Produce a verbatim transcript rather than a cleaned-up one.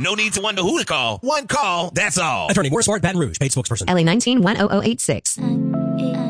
No need to wonder who to call. One call, that's all. Attorney Morris Smart, Baton Rouge, paid spokesperson. L A nineteen one oh oh eight six.